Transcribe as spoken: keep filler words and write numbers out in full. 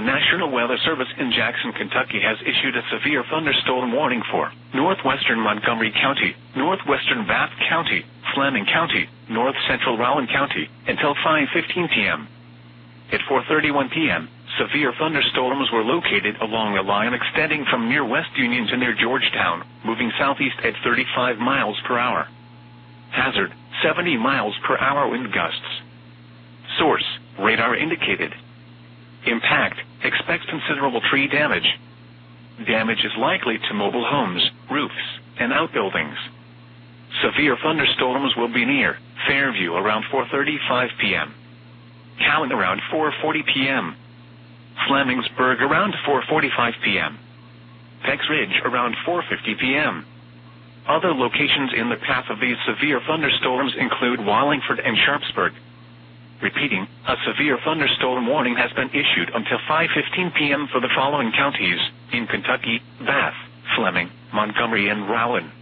The National Weather Service in Jackson, Kentucky has issued a severe thunderstorm warning for northwestern Montgomery County, northwestern Bath County, Fleming County, north central Rowan County, until five fifteen p.m. At four thirty-one p.m., severe thunderstorms were located along a line extending from near West Union to near Georgetown, moving southeast at thirty-five miles per hour. Hazard, seventy miles per hour wind gusts. Source, radar indicated. Impact, expects considerable tree damage. Damage is likely to mobile homes, roofs, and outbuildings. Severe thunderstorms will be near Fairview around four thirty-five p.m. Cowan around four forty p.m. Flemingsburg around four forty-five p.m. Peck's Ridge around four fifty p.m. Other locations in the path of these severe thunderstorms include Wallingford and Sharpsburg. Repeating, a severe thunderstorm warning has been issued until five fifteen p.m. for the following counties in Kentucky: Bath, Fleming, Montgomery, and Rowan.